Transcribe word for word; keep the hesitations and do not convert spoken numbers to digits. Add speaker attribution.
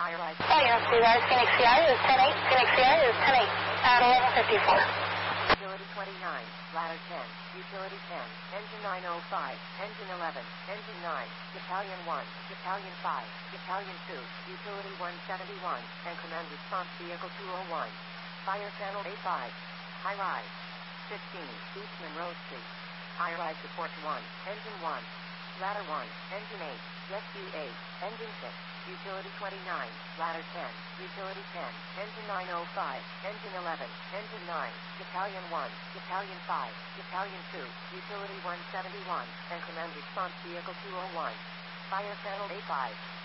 Speaker 1: Oh, yeah, see that. Phoenix C I is ten eight. Phoenix C I is ten eight at eleven fifty-four.
Speaker 2: Utility twenty-nine, ladder ten, utility ten, engine nine oh five, engine eleven, engine nine, battalion one, battalion five, battalion two, utility one seventy-one, and command response vehicle two oh one. Fire channel A five. High rise. fifteen, East Monroe Street. High rise support one, engine one. Ladder one, engine eight, rescue eight, engine six, utility twenty-nine, ladder ten, utility ten, engine nine oh five, engine eleven, engine nine, battalion one, battalion five, battalion two, utility one seventy-one, and command response vehicle two oh one. Fire channel A five.